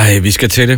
Ej, vi skal til det.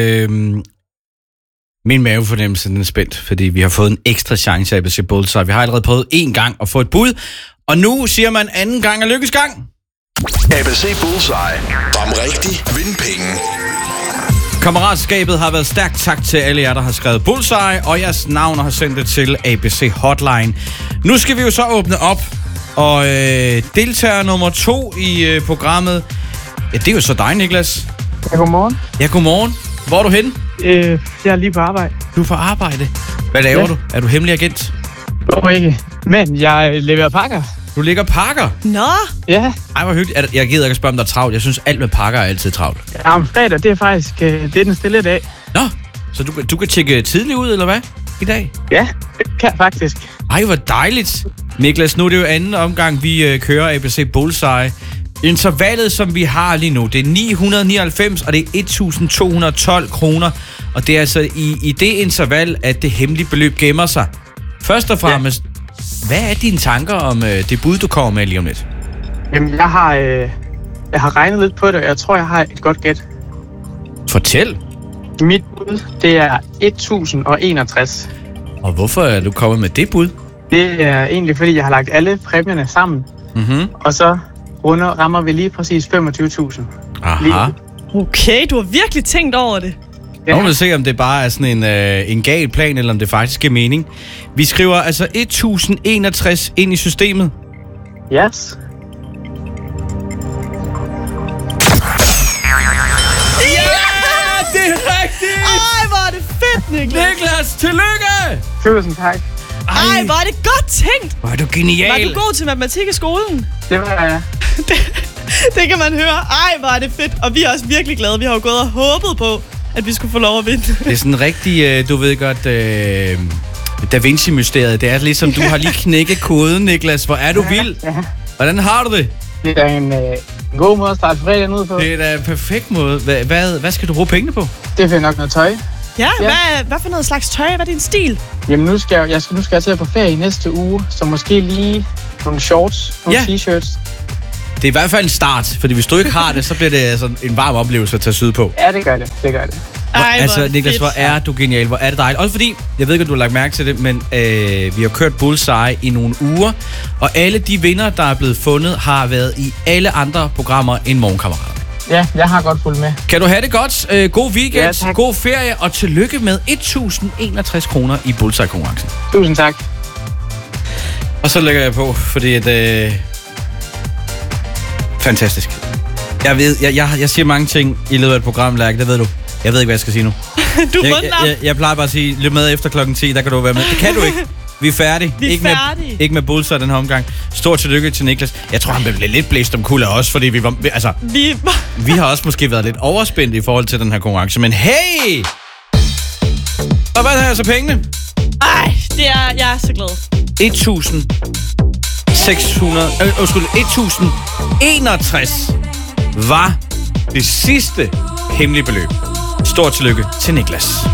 Min mavefornemmelse den er spændt, fordi vi har fået en ekstra chance af ABC Bullseye. Vi har allerede prøvet én gang at få et bud, og nu siger man anden gang er lykkes gang. ABC Bullseye. Ram rigtig, vind penge. Kammeratskabet har været stærkt. Tak til alle jer, der har skrevet Bullseye, og jeres navn har sendt det til ABC Hotline. Nu skal vi jo så åbne op, og deltager nummer 2 i programmet, ja, det er jo så dig, Niklas. Ja, godmorgen. Ja, godmorgen. Hvor er du henne? Jeg er lige på arbejde. Du er på arbejde. Hvad laver du? Er du hemmelig agent? Ikke. Men jeg leverer pakker. Du ligger pakker? Nå! Ja. Ej, hvor hyggeligt. Jeg gider ikke at spørge, om der er travlt. Jeg synes, alt med pakker er altid travlt. Ja, om fredag, det er faktisk det er den stille dag. Nå, så du kan tjekke tidligt ud, eller hvad? I dag? Ja, det kan jeg faktisk. Ej, hvor dejligt. Niklas, nu er det jo anden omgang, vi kører ABC Bullseye. Intervallet, som vi har lige nu, det er 999, og det er 1.212 kroner. Og det er altså i det interval, at det hemmelige beløb gemmer sig. Først og fremmest, hvad er dine tanker om det bud, du kommer med lige om lidt? Jamen, jeg har regnet lidt på det, og jeg tror, jeg har et godt gæt. Fortæl. Mit bud, det er 1.061. Og hvorfor er du kommet med det bud? Det er egentlig, fordi jeg har lagt alle præmierne sammen. Mhm. Og så rammer vi lige præcis 25.000. Aha. Okay, du har virkelig tænkt over det. Nu må vi se, om det bare er sådan en gal plan, eller om det faktisk giver mening. Vi skriver altså 1061 ind i systemet. Yes. Det er rigtigt! Ej, hvor er det fedt, Niklas! Niklas, tillykke! Tusind tak. Ej, hvor er det godt tænkt! Hvor er du genial! Var du god til matematik i skolen? Det var jeg. Det kan man høre. Ej, hvor er det fedt. Og vi er også virkelig glade. Vi har jo gået og håbet på, at vi skulle få lov at vinde. Det er sådan rigtig, du ved godt, Da Vinci-mysteriet. Det er ligesom, du har lige knækket koden, Niklas. Hvor er du vild? Ja. Hvordan har du det? Det er en god måde at starte fredagen ud på. Det er da en perfekt måde. Hvad skal du bruge pengene på? Det er nok noget tøj. Ja, hvad for noget slags tøj? Hvad er din stil? Jamen, nu skal jeg til på ferie i næste uge, så måske lige nogle shorts, nogle t-shirts. Det er i hvert fald en start, fordi hvis du ikke har det, så bliver det altså en varm oplevelse at tage syd på. Ja, det gør det. Ej, altså, Niklas, fedt. hvor er du genial, hvor er det dejligt. Også fordi, jeg ved ikke, om du har lagt mærke til det, men vi har kørt Bullseye i nogle uger, og alle de vinder, der er blevet fundet, har været i alle andre programmer end Morgenkammerater. Ja, jeg har godt fulgt med. Kan du have det godt? God weekend, ja, god ferie, og tillykke med 1.061 kroner i Bullseye-konkurrencen. Tusind tak. Og så lægger jeg på, fordi at... fantastisk. Jeg ved, jeg siger mange ting i løbet af et program, Lærke, det ved du. Jeg ved ikke, hvad jeg skal sige nu. Du er jeg plejer bare at sige, løb med efter klokken 10, der kan du være med. Det kan du ikke. Vi er færdige. Ikke med Bullseye den her omgang. Stort tillykke til Niklas. Jeg tror, han blev lidt blæst om kulde også, fordi vi var... Altså, vi har også måske været lidt overspændt i forhold til den her konkurrence. Men hey! Og hvad har jeg så pengene? Ej, jeg er så glad. 1.061 var det sidste hemmelige beløb. Stort tillykke til Niklas.